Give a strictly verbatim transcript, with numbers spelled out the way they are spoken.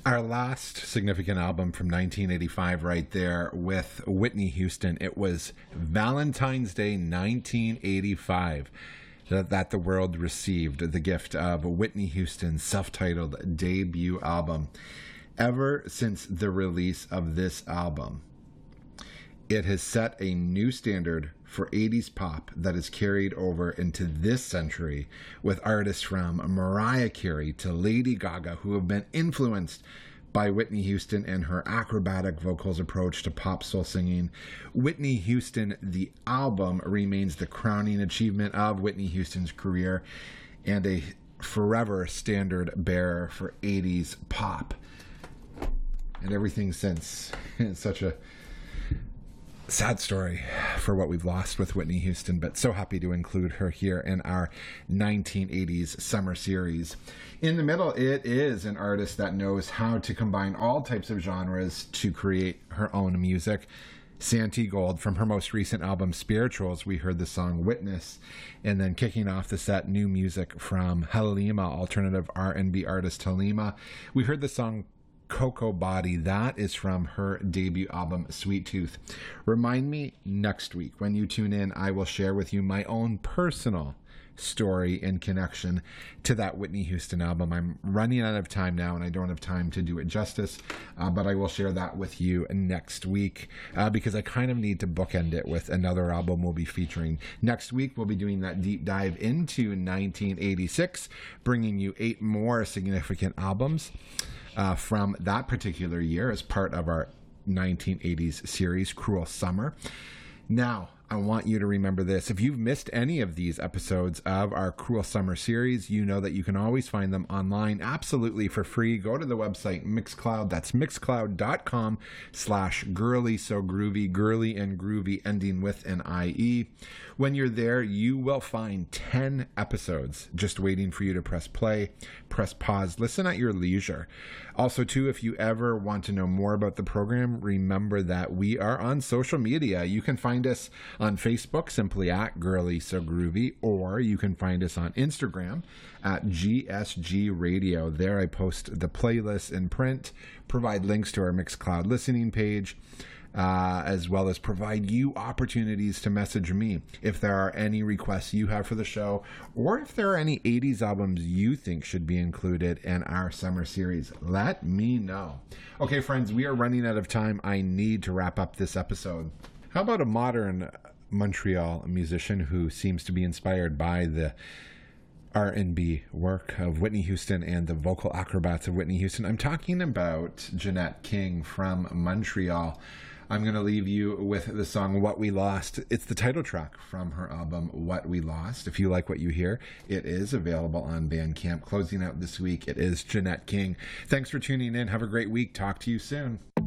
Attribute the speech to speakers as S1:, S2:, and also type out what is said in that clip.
S1: Our last significant album from nineteen eighty-five right there with Whitney Houston. It was Valentine's Day nineteen eighty-five that, that the world received the gift of Whitney Houston's self-titled debut album. Ever since the release of this album, it has set a new standard for eighties pop that is carried over into this century with artists from Mariah Carey to Lady Gaga who have been influenced by Whitney Houston and her acrobatic vocals approach to pop soul singing. Whitney Houston, the album, remains the crowning achievement of Whitney Houston's career and a forever standard bearer for eighties pop. And everything since. It's such a sad story for what we've lost with Whitney Houston, but so happy to include her here in our nineteen eighties summer series. In the middle, it is an artist that knows how to combine all types of genres to create her own music. Santi Gold, from her most recent album Spirituals, we heard the song Witness, and then kicking off the set, new music from Halima, alternative R and B artist Halima. We heard the song Cocoa Body. That is from her debut album Sweet Tooth. Remind me next week when you tune in, I will share with you my own personal story in connection to that Whitney Houston album. I'm running out of time now and I don't have time to do it justice, uh, but I will share that with you next week uh, because I kind of need to bookend it with another album we'll be featuring. Next week, we'll be doing that deep dive into nineteen eighty-six, bringing you eight more significant albums Uh, from that particular year as part of our nineteen eighties series, Cruel Summer. Now, I want you to remember this. If you've missed any of these episodes of our Cruel Summer series, you know that you can always find them online absolutely for free. Go to the website Mixcloud. That's mixcloud.com slash girly so groovy, girly and groovy ending with an I E. When you're there, you will find ten episodes just waiting for you to press play, press pause, listen at your leisure. Also, too, if you ever want to know more about the program, remember that we are on social media. You can find us on Facebook, simply at Girly So Groovy, or you can find us on Instagram at G S G Radio. There I post the playlists in print, provide links to our Mixcloud listening page, uh, as well as provide you opportunities to message me if there are any requests you have for the show, or if there are any eighties albums you think should be included in our summer series. Let me know. Okay, friends, we are running out of time. I need to wrap up this episode. How about a modern Montreal musician who seems to be inspired by the R and B work of Whitney Houston and the vocal acrobats of Whitney Houston? I'm talking about Jeanette King from Montreal. I'm going to leave you with the song What We Lost. It's the title track from her album What We Lost. If you like what you hear, it is available on Bandcamp. Closing out this week, it is Jeanette King. Thanks for tuning in. Have a great week. Talk to you soon.